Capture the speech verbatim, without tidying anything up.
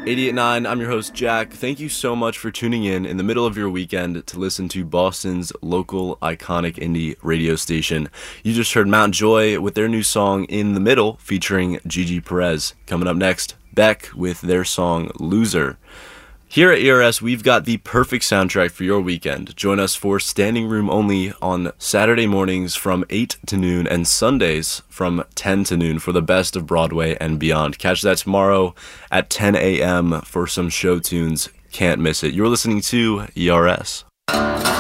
eighty-eight point nine, I'm your host, Jack. Thank you so much for tuning in in the middle of your weekend to listen to Boston's local iconic indie radio station. You just heard Mount Joy with their new song, In the Middle, featuring Gigi Perez. Coming up next, Beck with their song, Loser. Here at E R S, we've got the perfect soundtrack for your weekend. Join us for standing room only on Saturday mornings from eight to noon and Sundays from ten to noon for the best of Broadway and beyond. Catch that tomorrow at ten a.m. for some show tunes. Can't miss it. You're listening to E R S.